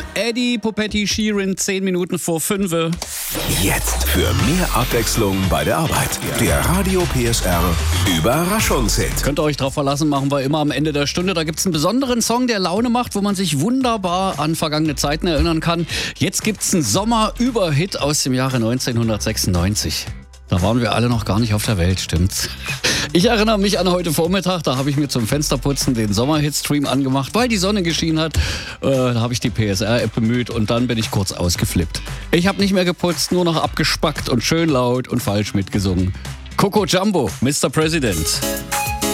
Eddie Popetti Sheeran, 10 Minuten vor 5. Jetzt für mehr Abwechslung bei der Arbeit. Der Radio PSR Überraschungshit. Könnt ihr euch drauf verlassen, machen wir immer am Ende der Stunde. Da gibt es einen besonderen Song, der Laune macht, wo man sich wunderbar an vergangene Zeiten erinnern kann. Jetzt gibt es einen Sommerüberhit aus dem Jahre 1996. Da waren wir alle noch gar nicht auf der Welt, stimmt's? Ich erinnere mich an heute Vormittag, da habe ich mir zum Fensterputzen den Sommerhit-Stream angemacht, weil die Sonne geschienen hat. Da habe ich die PSR-App bemüht und dann bin ich kurz ausgeflippt. Ich habe nicht mehr geputzt, nur noch abgespackt und schön laut und falsch mitgesungen. Coco Jumbo, Mr. President.